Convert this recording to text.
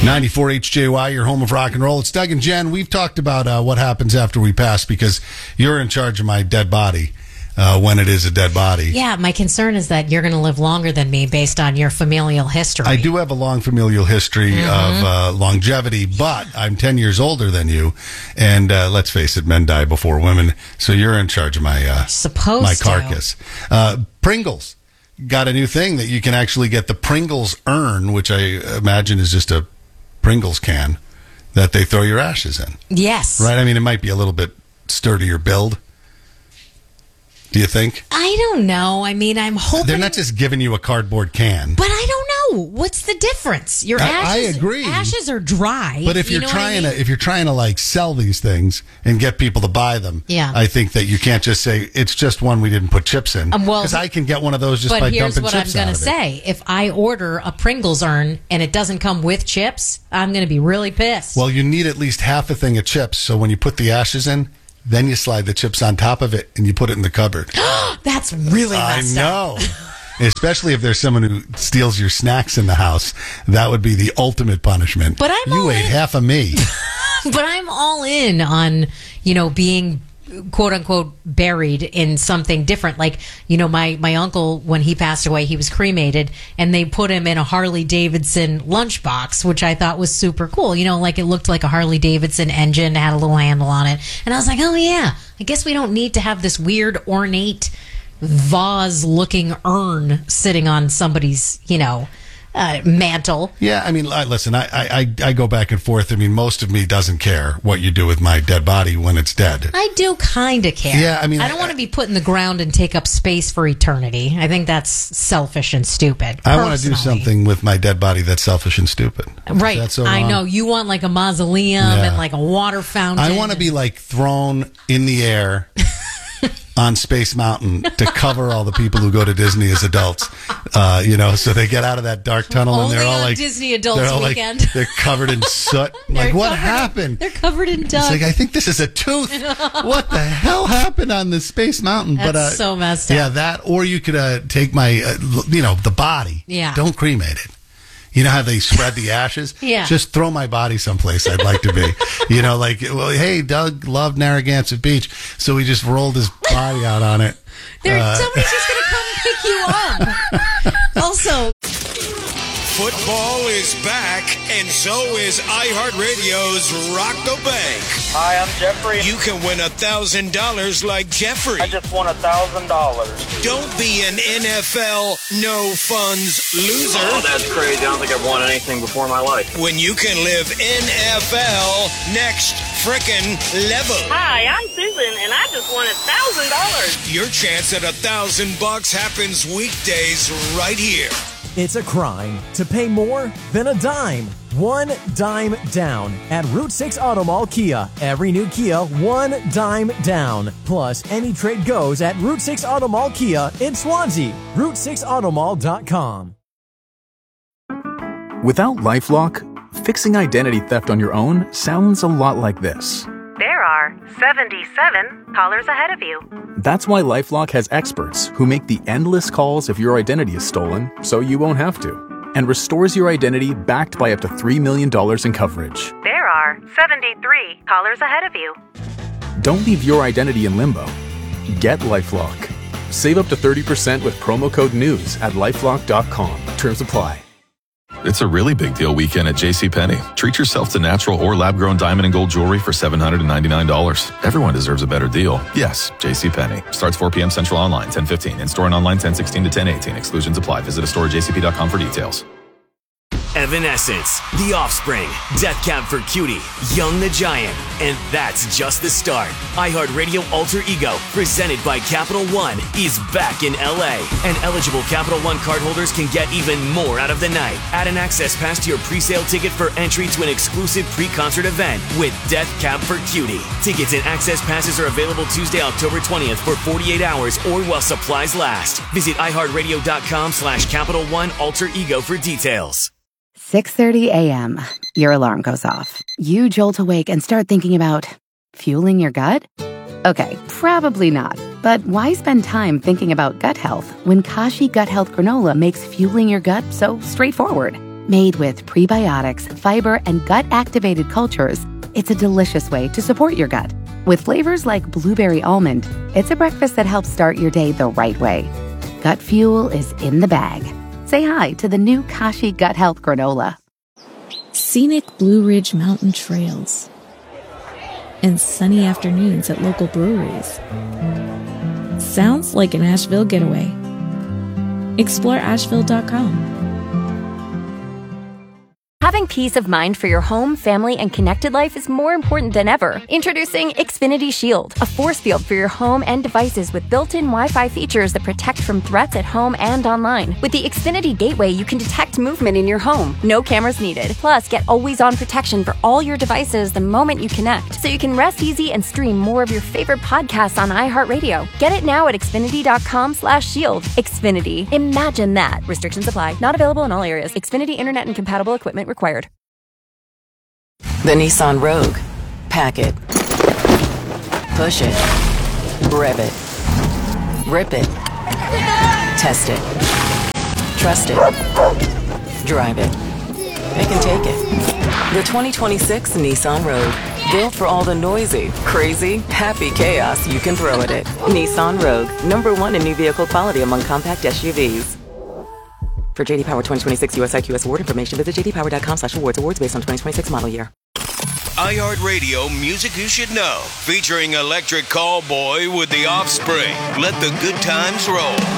94 HJY, your home of rock and roll. It's Doug and Jen. We've talked about what happens after we pass because you're in charge of my dead body when it is a dead body. Yeah, my concern is that you're going to live longer than me based on your familial history. I do have a long familial history of longevity, but I'm 10 years older than you. And let's face it, men die before women. So you're in charge of my carcass. Pringles got a new thing that you can actually get the Pringles urn, which I imagine is just a Pringles can that they throw your ashes in. Yes. Right? I mean, it might be a little bit sturdier build. Do you think? I don't know. I mean, I'm hoping... They're not just giving you a cardboard can. But I don't know. What's the difference? Your ashes, I agree. Ashes are dry. But if you're trying to like sell these things and get people to buy them, I think that you can't just say it's just one we didn't put chips in. Because I can get one of those just by dumping chips out of it. But here's what I'm going to say: if I order a Pringles urn and it doesn't come with chips, I'm going to be really pissed. Well, you need at least half a thing of chips. So when you put the ashes in, then you slide the chips on top of it and you put it in the cupboard. That's really messed up. I know. Especially if there's someone who steals your snacks in the house. That would be the ultimate punishment. But you ate half of me. But I'm all in on, being quote unquote buried in something different. Like, my uncle, when he passed away, he was cremated and they put him in a Harley Davidson lunchbox, which I thought was super cool. Like it looked like a Harley Davidson engine, had a little handle on it. And I was like, oh yeah, I guess we don't need to have this weird ornate vase-looking urn sitting on somebody's, mantle. Yeah, I mean, listen, I go back and forth. I mean, most of me doesn't care what you do with my dead body when it's dead. I do kind of care. Yeah, I mean, I don't want to be put in the ground and take up space for eternity. I think that's selfish and stupid. I want to do something with my dead body that's selfish and stupid. Right. That's so I wrong. know. You want like a mausoleum and like a water fountain. I want to be like thrown in the air on Space Mountain to cover all the people who go to Disney as adults, so they get out of that dark tunnel and they're all like Disney Adults Weekend. Like, they're covered in soot. Like, what happened? They're covered in dust. It's like, I think this is a tooth. What the hell happened on the Space Mountain? That's so messed up. Yeah, that, or you could take my, the body. Yeah. Don't cremate it. You know how they spread the ashes? Yeah. Just throw my body someplace I'd like to be. Hey, Doug loved Narragansett Beach, so we just rolled his body out on it. Somebody's just going to come pick you up. Also, football is back, and so is iHeartRadio's Rock the Bank. Hi, I'm Jeffrey. You can win $1,000 like Jeffrey. I just won $1,000. Don't be an NFL no funds loser. Oh, that's crazy. I don't think I've won anything before in my life. When you can live NFL next frickin' level. Hi, I'm Susan, and I just won $1,000. Your chance at $1,000 happens weekdays right here. It's a crime to pay more than a dime. One dime down at Route 6 Auto Mall Kia. Every new Kia, one dime down. Plus, any trade goes at Route 6 Auto Mall Kia in Swansea. Route6automall.com. Without LifeLock, fixing identity theft on your own sounds a lot like this. There are 77 callers ahead of you. That's why LifeLock has experts who make the endless calls if your identity is stolen, so you won't have to, and restores your identity backed by up to $3 million in coverage. There are 73 callers ahead of you. Don't leave your identity in limbo. Get LifeLock. Save up to 30% with promo code NEWS at LifeLock.com. Terms apply. It's a really big deal weekend at JCPenney. Treat yourself to natural or lab-grown diamond and gold jewelry for $799. Everyone deserves a better deal. Yes, JCPenney. Starts 4 p.m. Central online, 10:15. In-store and online, 10:16 to 10:18. Exclusions apply. Visit a store at jcp.com for details. Evanescence, The Offspring, Death Cab for Cutie, Young the Giant, and that's just the start. iHeartRadio Alter Ego, presented by Capital One, is back in LA, and eligible Capital One cardholders can get even more out of the night. Add an access pass to your pre-sale ticket for entry to an exclusive pre-concert event with Death Cab for Cutie. Tickets and access passes are available Tuesday, October 20th for 48 hours or while supplies last. Visit iHeartRadio.com/Capital One Alter Ego for details. 6:30 a.m. Your alarm goes off. You jolt awake and start thinking about fueling your gut? Okay, probably not. But why spend time thinking about gut health when Kashi Gut Health Granola makes fueling your gut so straightforward? Made with prebiotics, fiber, and gut-activated cultures, it's a delicious way to support your gut. With flavors like blueberry almond, it's a breakfast that helps start your day the right way. Gut Fuel is in the bag. Say hi to the new Kashi Gut Health Granola. Scenic Blue Ridge Mountain trails and sunny afternoons at local breweries. Sounds like an Asheville getaway. Explore Asheville.com. Having peace of mind for your home, family, and connected life is more important than ever. Introducing Xfinity Shield, a force field for your home and devices with built-in Wi-Fi features that protect from threats at home and online. With the Xfinity Gateway, you can detect movement in your home. No cameras needed. Plus, get always-on protection for all your devices the moment you connect, so you can rest easy and stream more of your favorite podcasts on iHeartRadio. Get it now at Xfinity.com/shield. Xfinity. Imagine that. Restrictions apply. Not available in all areas. Xfinity Internet and compatible equipment required. The Nissan Rogue. Pack it. Push it. Rev it. Rip it. Test it. Trust it. Drive it. It can take it. The 2026 Nissan Rogue. Built for all the noisy, crazy, happy chaos you can throw at it. Nissan Rogue. #1 in new vehicle quality among compact SUVs. For J.D. Power 2026 US IQS award information, visit jdpower.com/awards. Awards based on 2026 model year. iHeartRadio Music You Should Know, featuring Electric Callboy with The Offspring. Let the good times roll.